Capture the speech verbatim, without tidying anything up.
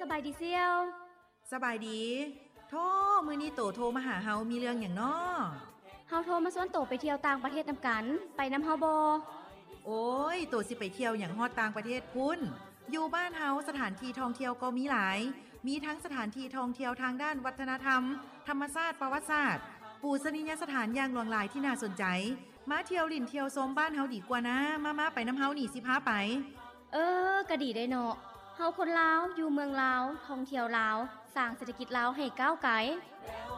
บายดีเซียวสบายดีโทรมื้อนี้โตโทรมาหาเฮามีเรื่องหยังน้อเฮาโทรมาชวนโตไปเที่ยวต่างประเทศนำกันไปนำเฮาบ่โอ้ยโตสิไปเที่ยวหยังฮอดต่างประเทศพุ่นอยู่บ้านเฮาสถานที่ท่องเที่ยวก็มีหลายมีทั้งสถานที่ท่องเที่ยวทางด้านวัฒนธรรมธรรมชาติประวัติศาสตร์ปูชนียสถานอย่างหลากหลายที่น่าสนใจมาเที่ยวลิ่นเที่ยวชมบ้านเฮาดีกว่านะมาๆไปนำเฮานี่สิพาไปเออก็ดีได้เนาะเฮาคนลาวอยู่เมืองลาวท่องเที่ยวลาวสร้างเศรษฐกิจลาวให้ก้าวไกล